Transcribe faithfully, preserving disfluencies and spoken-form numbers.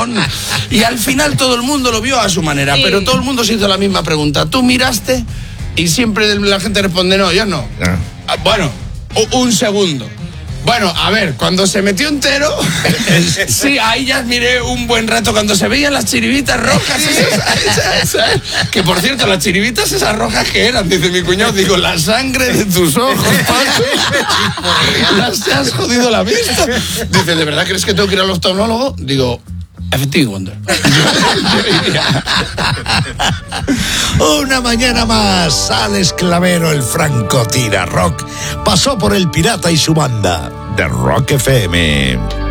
cojón. Y al final todo el mundo lo vio a su manera, sí. Pero todo el mundo se hizo la misma pregunta. ¿Tú miraste? Y siempre la gente responde, no, yo no. Ah. Ah, bueno, un segundo. Bueno, a ver, cuando se metió entero, sí, ahí ya miré un buen rato, cuando se veían las chiribitas rojas, esas, esas, esas, que por cierto, las chiribitas esas rojas que eran, dice mi cuñado, digo, la sangre de tus ojos, Paco, las te has jodido la vista. Dice, ¿de verdad crees que tengo que ir al oftalmólogo? Digo, Effective Wonder. Una mañana más, Alex Clavero, el franco tira rock, pasó por El Pirata y su banda de Rock F M.